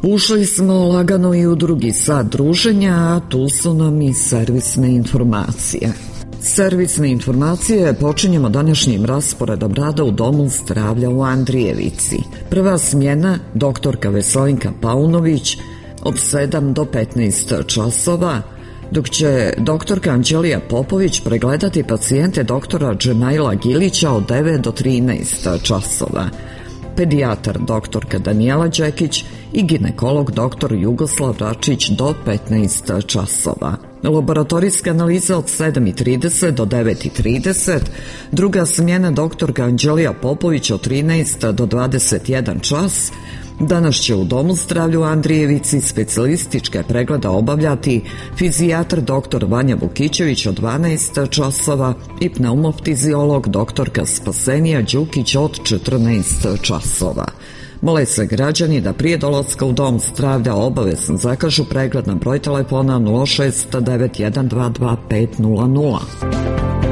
Ušli smo lagano i u drugi sat druženja, a tu su nam i servisne informacije. Servisne informacije počinjemo današnjim rasporedom rada u Domu zdravlja u Andrijevici. Prva smjena, doktorka Veselinka Paunović, od 7 do 15 časova, dok će doktorka Anđelija Popović pregledati pacijente doktora Džemaila Gilića od 9 do 13 časova. Pedijatar doktorka Danijela Đekić i ginekolog doktor Jugoslav Račić do 15 časova. Laboratorijske analize od 7:30 do 9:30, druga smjena doktorka Anđelija Popović od 13 do 21 čas. Danas će u Domu zdravlja u Andrijevici specijalističke preglede obavljati fizijatar dr. Vanja Vukićević od 12 časova i pneumoftiziolog doktorka Spasenija Đukić od 14 časova. Mole se građani da prije dolaska u Dom zdravlja obavezno zakažu pregled na broj telefona 069122500.